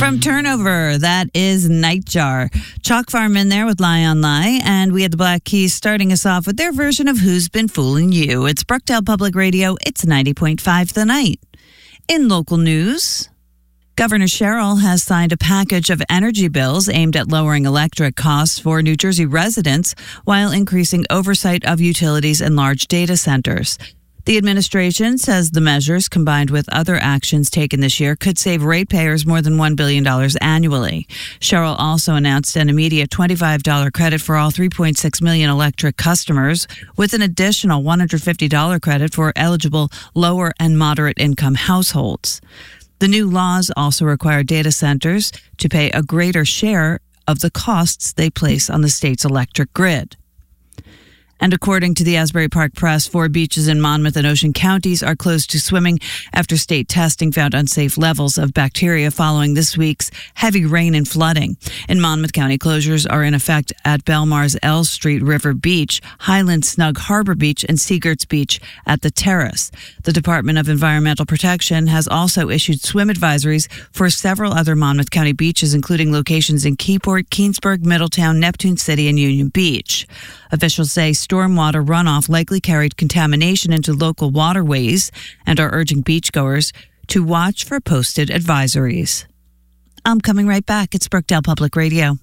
From Turnover, that is Nightjar. Chalk Farm in there with Lie on Lie, and we had the Black Keys starting us off with their version of Who's Been Fooling You. It's Brookdale Public Radio. It's 90.5 The Night. In local news, Governor Sherrill has signed a package of energy bills aimed at lowering electric costs for New Jersey residents while increasing oversight of utilities and large data centers. The administration says the measures, combined with other actions taken this year, could save ratepayers more than $1 billion annually. Sherrill also announced an immediate $25 credit for all 3.6 million electric customers, with an additional $150 credit for eligible lower and moderate income households. The new laws also require data centers to pay a greater share of the costs they place on the state's electric grid. And according to the Asbury Park Press, 4 beaches in Monmouth and Ocean counties are closed to swimming after state testing found unsafe levels of bacteria following this week's heavy rain and flooding. In Monmouth County, closures are in effect at Belmar's L Street River Beach, Highland Snug Harbor Beach, and Seagerts Beach at the Terrace. The Department of Environmental Protection has also issued swim advisories for several other Monmouth County beaches, including locations in Keyport, Keensburg, Middletown, Neptune City, and Union Beach. Officials say stormwater runoff likely carried contamination into local waterways and are urging beachgoers to watch for posted advisories. I'm coming right back. It's Brookdale Public Radio.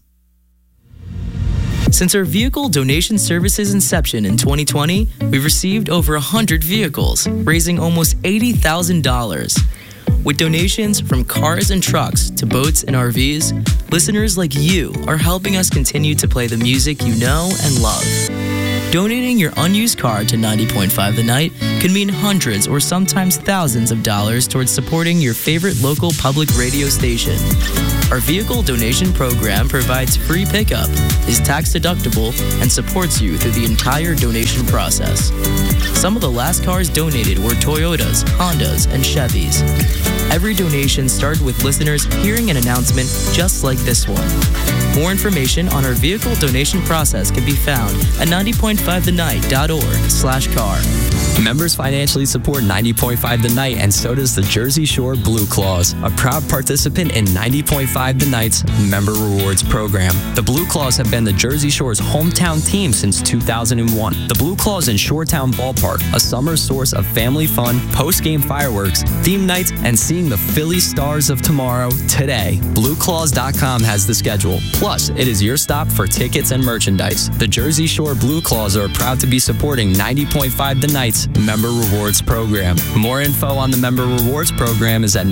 Since our vehicle donation service's inception in 2020, we've received over 100 vehicles, raising almost $80,000. With donations from cars and trucks to boats and RVs, listeners like you are helping us continue to play the music you know and love. Donating your unused car to 90.5 The Night can mean hundreds or sometimes thousands of dollars towards supporting your favorite local public radio station. Our vehicle donation program provides free pickup, is tax deductible, and supports you through the entire donation process. Some of the last cars donated were Toyotas, Hondas, and Chevys. Every donation started with listeners hearing an announcement just like this one. More information on our vehicle donation process can be found at 90.5thenight.org/car. Members financially support 90.5 The Night, and so does the Jersey Shore Blue Claws, a proud participant in 90.5 The Night's Member Rewards program. The Blue Claws have been the Jersey Shore's hometown team since 2001. The Blue Claws in Shoretown Ballpark, a summer source of family fun, post-game fireworks, theme nights, and seeing the Philly Stars of tomorrow today. BlueClaws.com has the schedule. Plus, it is your stop for tickets and merchandise. The Jersey Shore Blue Claws are proud to be supporting 90.5 The Night's Member Rewards program. More info on the Member Rewards program is at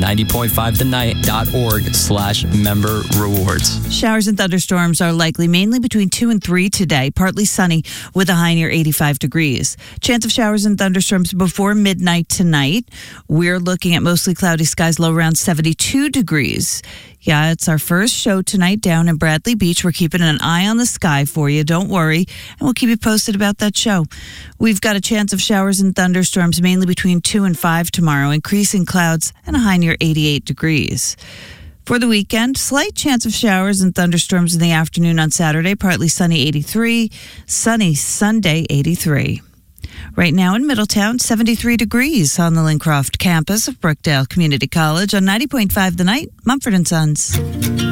90.5thenight.org/member rewards. Showers and thunderstorms are likely mainly between 2 and 3 today, partly sunny with a high near 85 degrees. Chance of showers and thunderstorms before midnight tonight. We're looking at mostly cloudy skies, low around 72 degrees. Yeah, it's our first show tonight down in Bradley Beach. We're keeping an eye on the sky for you. Don't worry. And we'll keep you posted about that show. We've got a chance of showers and thunderstorms mainly between 2 and 5 tomorrow, increasing clouds and a high near 88 degrees. For the weekend, slight chance of showers and thunderstorms in the afternoon on Saturday, partly sunny 83, sunny Sunday 83. Right now in Middletown, 73 degrees on the Lincroft campus of Brookdale Community College on 90.5 The Night, Mumford & Sons.